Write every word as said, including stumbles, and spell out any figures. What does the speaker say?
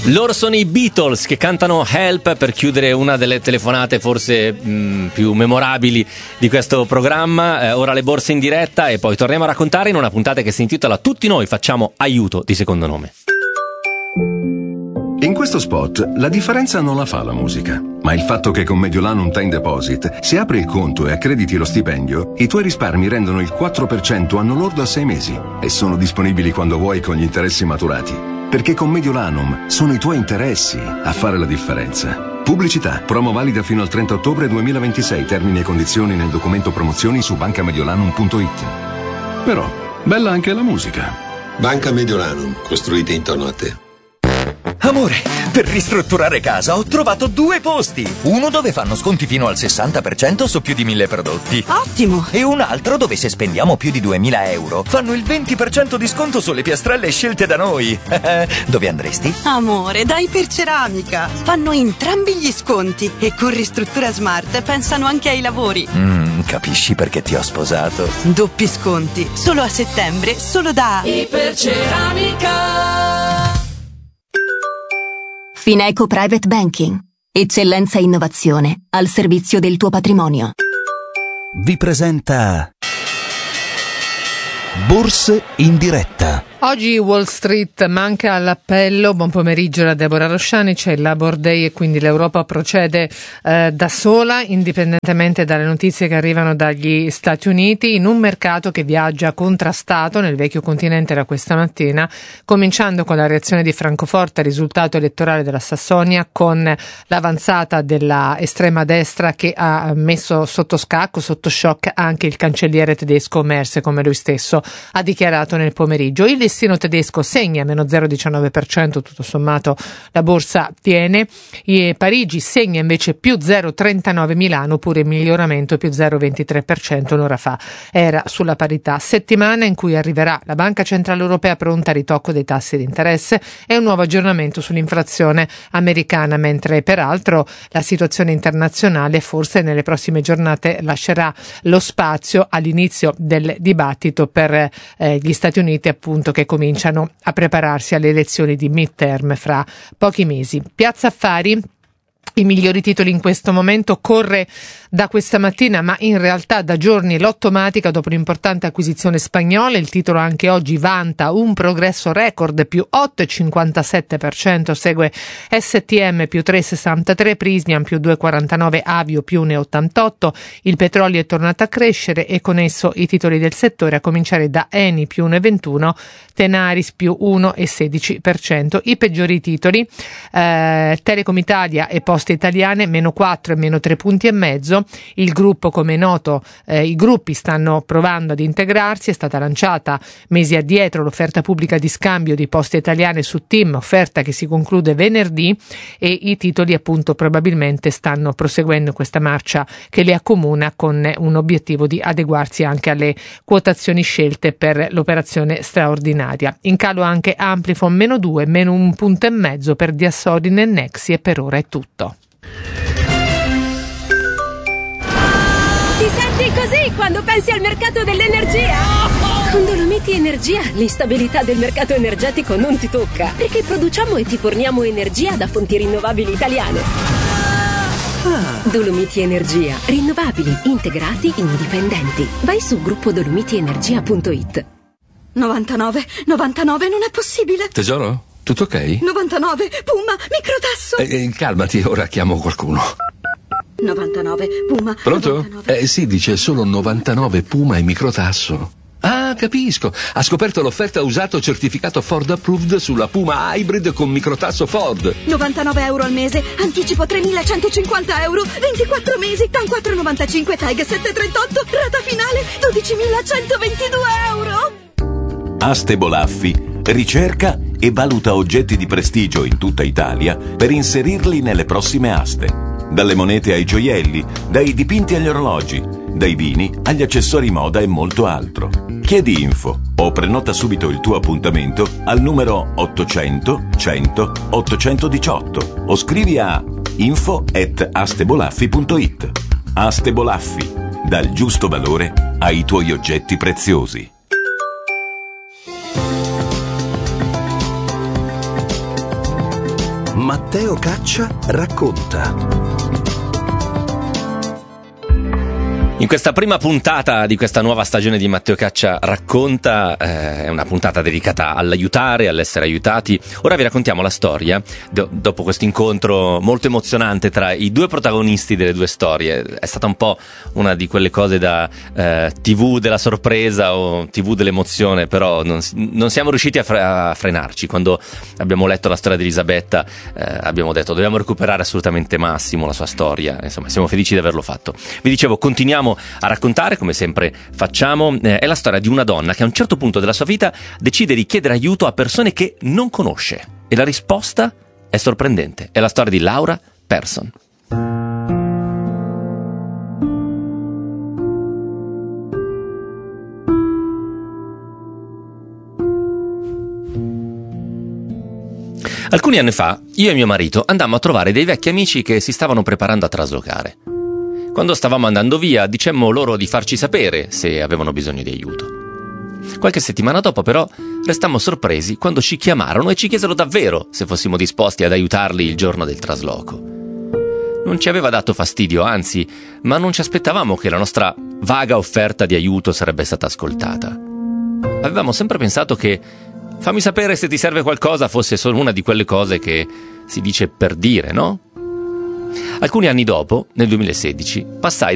Loro sono i Beatles che cantano Help per chiudere una delle telefonate forse mh, più memorabili di questo programma. Eh, ora le borse in diretta e poi torniamo a raccontare in una puntata che si intitola Tutti noi facciamo aiuto di secondo nome. In questo spot la differenza non la fa la musica, ma il fatto che con Mediolanum Time Deposit, se apri il conto e accrediti lo stipendio, i tuoi risparmi rendono il quattro per cento anno lordo a sei mesi e sono disponibili quando vuoi con gli interessi maturati. Perché con Mediolanum sono i tuoi interessi a fare la differenza. Pubblicità. Promo valida fino al trenta ottobre duemilaventisei. Termini e condizioni nel documento promozioni su banca mediolanum punto it. Però, bella anche la musica. Banca Mediolanum, costruite intorno a te. Amore, per ristrutturare casa ho trovato due posti. Uno dove fanno sconti fino al sessanta per cento su più di mille prodotti. Ottimo! E un altro dove se spendiamo più di duemila euro fanno il venti per cento di sconto sulle piastrelle scelte da noi. Dove andresti? Amore, dai per Ceramica. Fanno entrambi gli sconti e con Ristruttura Smart pensano anche ai lavori. Mm, capisci perché ti ho sposato? Doppi sconti, solo a settembre, solo da Iperceramica. Fineco Private Banking. Eccellenza e innovazione al servizio del tuo patrimonio. Vi presenta Borse in diretta. Oggi Wall Street manca all'appello. Buon pomeriggio da Deborah Rosciani. C'è il Labor Day e quindi l'Europa procede eh, da sola, indipendentemente dalle notizie che arrivano dagli Stati Uniti, in un mercato che viaggia contrastato nel vecchio continente da questa mattina, cominciando con la reazione di Francoforte al risultato elettorale della Sassonia, con l'avanzata della estrema destra che ha messo sotto scacco, sotto shock anche il cancelliere tedesco Merz, come lui stesso ha dichiarato nel pomeriggio. Il listino tedesco segna meno zero virgola diciannove per cento, tutto sommato la borsa tiene. E Parigi segna invece più zero virgola trentanove, Milano pure in miglioramento, più zero virgola ventitré per cento, un'ora fa era sulla parità. Settimana in cui arriverà la Banca Centrale Europea pronta al ritocco dei tassi di interesse e un nuovo aggiornamento sull'inflazione americana, mentre peraltro la situazione internazionale forse nelle prossime giornate lascerà lo spazio all'inizio del dibattito per eh, gli Stati Uniti, appunto, che cominciano a prepararsi alle elezioni di midterm fra pochi mesi. Piazza Affari. I migliori titoli in questo momento, corre da questa mattina ma in realtà da giorni l'Ottomatica dopo un'importante acquisizione spagnola. Il titolo anche oggi vanta un progresso record, più otto virgola cinquantasette per cento, segue S T M più tre virgola sessantatré, Prysmian più due virgola quarantanove, Avio più uno virgola ottantotto. Il petrolio è tornato a crescere e con esso i titoli del settore, a cominciare da Eni più uno virgola ventuno, Tenaris più uno virgola sedici per cento. I peggiori titoli, eh, Telecom Italia e Poste Italiane meno quattro e meno tre punti e mezzo. Il gruppo, come è noto, eh, i gruppi stanno provando ad integrarsi. È stata lanciata mesi addietro l'offerta pubblica di scambio di Poste Italiane su TIM, offerta che si conclude venerdì, e i titoli appunto probabilmente stanno proseguendo questa marcia che li accomuna, con un obiettivo di adeguarsi anche alle quotazioni scelte per l'operazione straordinaria. In calo anche Amplifon meno due, meno un punto e mezzo per Diasorin e Nexi, e per ora è tutto. Ti senti così quando pensi al mercato dell'energia? Con Dolomiti Energia l'instabilità del mercato energetico non ti tocca, perché produciamo e ti forniamo energia da fonti rinnovabili italiane. Dolomiti Energia, rinnovabili, integrati, indipendenti. Vai su gruppo dolomiti energia punto it. novantanove, novantanove, non è possibile. Tesoro, tutto ok? novantanove, Puma, microtasso. Eh, eh, calmati, ora chiamo qualcuno. novantanove, Puma. Pronto? novantanove. Eh sì, dice solo novantanove Puma e microtasso. Ah, capisco. Ha scoperto l'offerta usato certificato Ford Approved sulla Puma Hybrid con microtasso Ford. novantanove euro al mese, anticipo tremilacentocinquanta euro, ventiquattro mesi, TAN quattro virgola novantacinque, TAG sette virgola trentotto, rata finale dodicimilacentoventidue euro. Aste Bolaffi ricerca e valuta oggetti di prestigio in tutta Italia per inserirli nelle prossime aste. Dalle monete ai gioielli, dai dipinti agli orologi, dai vini agli accessori moda e molto altro. Chiedi info o prenota subito il tuo appuntamento al numero ottocento cento ottocentodiciotto o scrivi a info at astebolaffi punto it. Aste Bolaffi, dal giusto valore ai tuoi oggetti preziosi. Matteo Caccia racconta. In questa prima puntata di questa nuova stagione di Matteo Caccia racconta, eh, è una puntata dedicata all'aiutare, all'essere aiutati. Ora vi raccontiamo la storia, do- dopo questo incontro molto emozionante tra i due protagonisti delle due storie. È stata un po' una di quelle cose da eh, tivù della sorpresa o tivù dell'emozione, però non, non siamo riusciti a, fre- a frenarci. Quando abbiamo letto la storia di Elisabetta eh, abbiamo detto dobbiamo recuperare assolutamente Massimo, la sua storia. Insomma, siamo felici di averlo fatto. Vi dicevo, continuiamo a raccontare, come sempre facciamo, eh, è la storia di una donna che a un certo punto della sua vita decide di chiedere aiuto a persone che non conosce, e la risposta è sorprendente. È la storia di Laura Persson. Alcuni anni fa io e mio marito andammo a trovare dei vecchi amici che si stavano preparando a traslocare. Quando stavamo andando via, dicemmo loro di farci sapere se avevano bisogno di aiuto. Qualche settimana dopo, però, restammo sorpresi quando ci chiamarono e ci chiesero davvero se fossimo disposti ad aiutarli il giorno del trasloco. Non ci aveva dato fastidio, anzi, ma non ci aspettavamo che la nostra vaga offerta di aiuto sarebbe stata ascoltata. Avevamo sempre pensato che fammi sapere se ti serve qualcosa fosse solo una di quelle cose che si dice per dire, no? Alcuni anni dopo, nel duemilasedici, passai